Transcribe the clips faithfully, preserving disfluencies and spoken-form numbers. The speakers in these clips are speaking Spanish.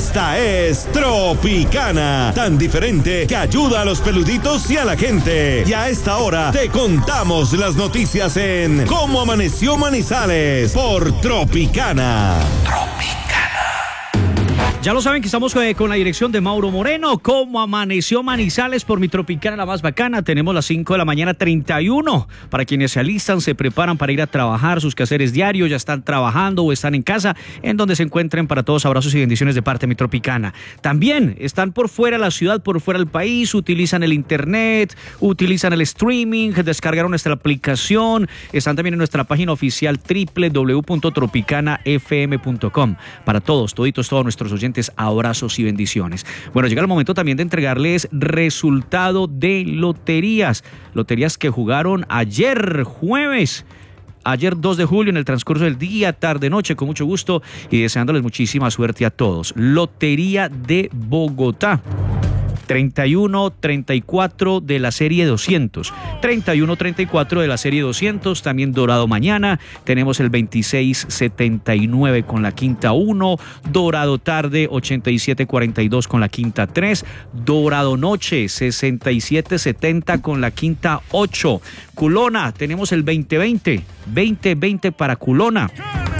Esta es Tropicana, tan diferente que ayuda a los peluditos y a la gente. Y a esta hora te contamos las noticias en Cómo Amaneció Manizales por Tropicana. Tropicana. Ya lo saben que estamos eh, con la dirección de Mauro Moreno. Cómo Amaneció Manizales por mi Tropicana, la más bacana. Tenemos las cinco de la mañana, treinta y uno. Para quienes se alistan, se preparan para ir a trabajar, sus quehaceres diarios, ya están trabajando o están en casa, en donde se encuentren. Para todos, abrazos y bendiciones de parte de mi Tropicana. También están por fuera de la ciudad, por fuera del país, utilizan el internet, utilizan el streaming, descargaron nuestra aplicación. Están también en nuestra página oficial doble u doble u doble u punto tropicana f m punto com. Para todos, toditos, todos nuestros oyentes, abrazos y bendiciones. Bueno, llega el momento también de entregarles resultado de loterías. Loterías que jugaron ayer jueves. Ayer dos de julio en el transcurso del día, tarde, noche, con mucho gusto y deseándoles muchísima suerte a todos. Lotería de Bogotá. treinta y uno treinta y cuatro de la serie doscientos. treinta y uno treinta y cuatro de la serie doscientos. También Dorado Mañana. Tenemos el veintiséis setenta y nueve con la quinta uno. Dorado Tarde ochenta y siete cuarenta y dos con la quinta tres. Dorado Noche sesenta y siete setenta con la quinta ocho. Culona, tenemos el veinte veinte. veinte veinte para Culona.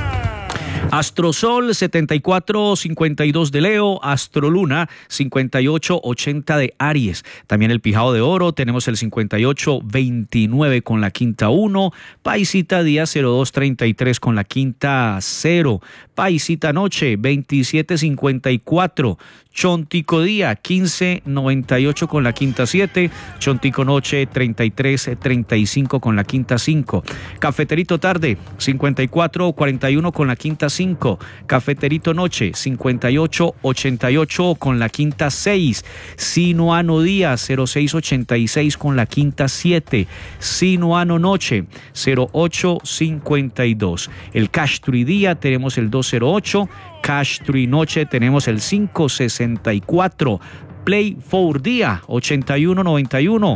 Astrosol setenta y cuatro cincuenta y dos de Leo, Astroluna cincuenta y ocho ochenta de Aries. También el Pijao de Oro, tenemos el cincuenta y ocho veintinueve con la quinta uno, Paisita Día cero dos treinta y tres con la quinta cero, Paisita Noche veintisiete cincuenta y cuatro, Chontico Día quince noventa y ocho con la quinta siete, Chontico Noche treinta y tres treinta y cinco con la quinta cinco, Cafeterito Tarde cincuenta y cuatro cuarenta y uno con la quinta cinco, Cafeterito Noche cincuenta y ocho ochenta y ocho con la quinta seis, Sinuano Día cero seis ochenta y seis con la quinta siete, Sinuano Noche cero ocho cincuenta y dos. El Cash Tree Día tenemos el dos cero ocho, Cash Tree Noche tenemos el cinco sesenta y cuatro, Play cuatro Día ochenta y uno noventa y uno.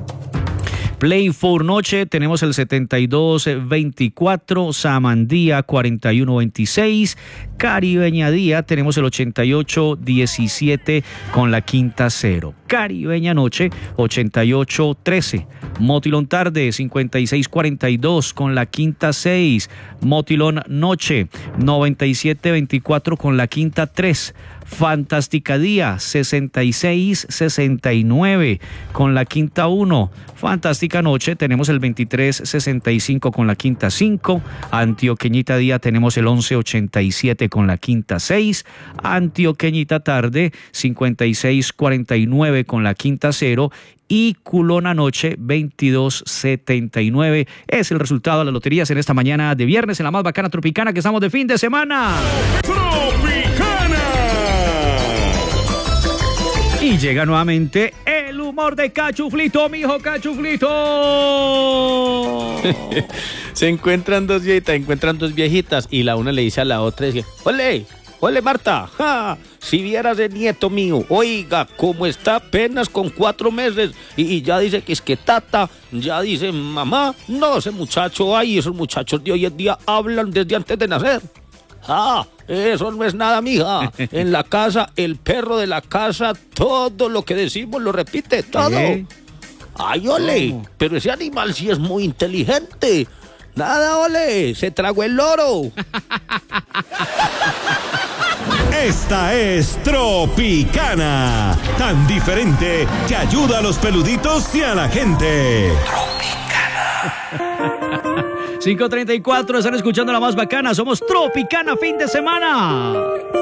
Play cuatro Noche tenemos el setenta y dos veinticuatro, Samandía cuarenta y uno veintiséis, Caribeña Día tenemos el ochenta y ocho diecisiete con la quinta cero, Caribeña Noche ochenta y ocho trece, Motilón Tarde cincuenta y seis cuarenta y dos con la quinta seis, Motilón Noche noventa y siete veinticuatro con la quinta tres, Fantástica Día sesenta y seis sesenta y nueve con la quinta uno, Fantástica Noche tenemos el veintitrés sesenta y cinco con la quinta cinco, Antioqueñita Día tenemos el once ochenta y siete con la quinta seis, Antioqueñita Tarde cincuenta y seis cuarenta y nueve con la quinta cero y Culona Noche veintidós setenta y nueve. Es el resultado de las loterías en esta mañana de viernes en la más bacana Tropicana que estamos de fin de semana. ¡Tropicana! Y llega nuevamente el humor de Cachuflito, mijo Cachuflito. Se encuentran dos viejitas, encuentran dos viejitas y la una le dice a la otra, dice, ole, ole Marta, ja, si vieras el nieto mío, oiga, cómo está apenas con cuatro meses y, y ya dice que es que tata, ya dice mamá, no, ese muchacho, ay, esos muchachos de hoy en día hablan desde antes de nacer. Ah, eso no es nada, mija. En la casa, el perro de la casa, todo lo que decimos lo repite, todo. ¿Eh? Ay, ole, ¿cómo? Pero ese animal sí es muy inteligente. Nada, ole, se tragó el loro. Esta es Tropicana, tan diferente que ayuda a los peluditos y a la gente. Tropicana. cinco treinta y cuatro, están escuchando la más bacana. Somos Tropicana fin de semana.